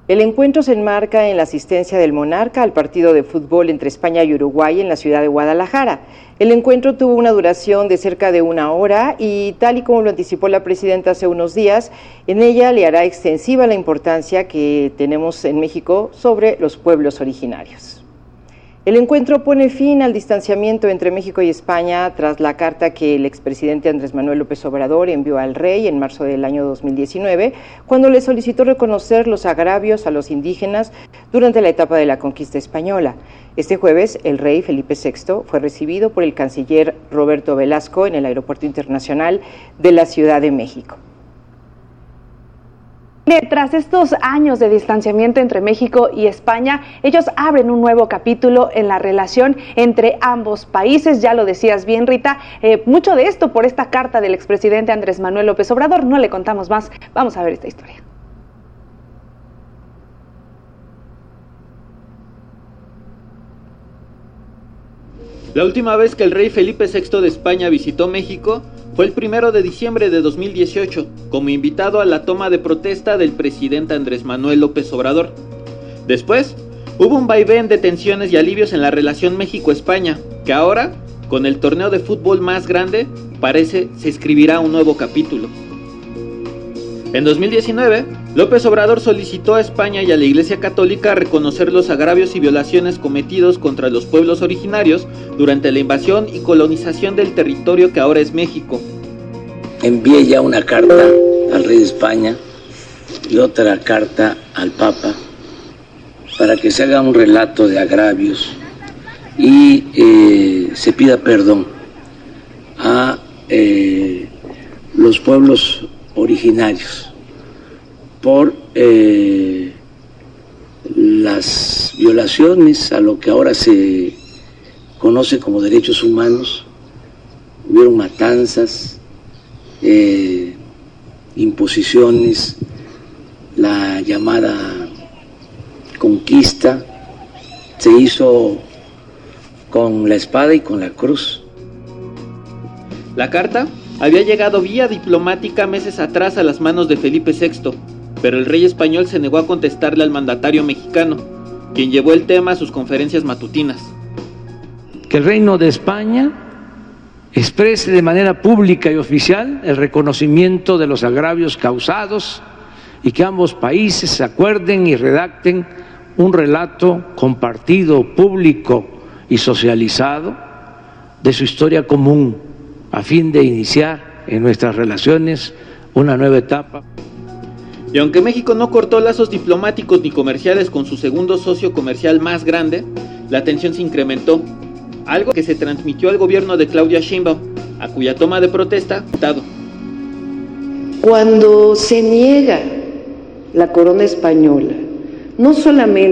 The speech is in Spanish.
El encuentro se enmarca en la asistencia del monarca al partido de fútbol entre España y Uruguay en la ciudad de Guadalajara. El encuentro tuvo una duración de cerca de 1 hora y, tal y como lo anticipó la presidenta hace unos días, en ella le hará extensiva la importancia que tenemos en México sobre los pueblos originarios. El encuentro pone fin al distanciamiento entre México y España tras la carta que el expresidente Andrés Manuel López Obrador envió al rey en marzo del año 2019, cuando le solicitó reconocer los agravios a los indígenas durante la etapa de la conquista española. Este jueves, el rey Felipe VI fue recibido por el canciller Roberto Velasco en el Aeropuerto Internacional de la Ciudad de México. Tras estos años de distanciamiento entre México y España, ellos abren un nuevo capítulo en la relación entre ambos países. Ya lo decías bien, Rita, mucho de esto por esta carta del expresidente Andrés Manuel López Obrador. No le contamos más, vamos a ver esta historia. La última vez que el rey Felipe VI de España visitó México fue el 1 de diciembre de 2018, como invitado a la toma de protesta del presidente Andrés Manuel López Obrador. Después, hubo un vaivén de tensiones y alivios en la relación México-España, que ahora, con el torneo de fútbol más grande, parece se escribirá un nuevo capítulo. En 2019, López Obrador solicitó a España y a la Iglesia Católica reconocer los agravios y violaciones cometidos contra los pueblos originarios durante la invasión y colonización del territorio que ahora es México. Envié ya una carta al rey de España y otra carta al Papa para que se haga un relato de agravios y se pida perdón a los pueblos originarios por las violaciones a lo que ahora se conoce como derechos humanos. Hubieron matanzas, imposiciones, la llamada conquista se hizo con la espada y con la cruz. La carta había llegado vía diplomática meses atrás a las manos de Felipe VI, pero el rey español se negó a contestarle al mandatario mexicano, quien llevó el tema a sus conferencias matutinas. Que el Reino de España exprese de manera pública y oficial el reconocimiento de los agravios causados y que ambos países se acuerden y redacten un relato compartido, público y socializado de su historia común, a fin de iniciar en nuestras relaciones una nueva etapa. Y aunque México no cortó lazos diplomáticos ni comerciales con su segundo socio comercial más grande, la tensión se incrementó, algo que se transmitió al gobierno de Claudia Sheinbaum, a cuya toma de protesta dado. Cuando se niega la corona española, no solamente